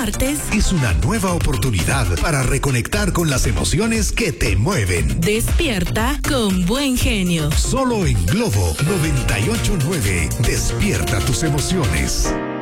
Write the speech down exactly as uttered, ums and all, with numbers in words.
martes es una nueva oportunidad para reconectar con las emociones que te mueven. Despierta con buen genio. Solo en Globo noventa y ocho punto nueve. Despierta tus emociones.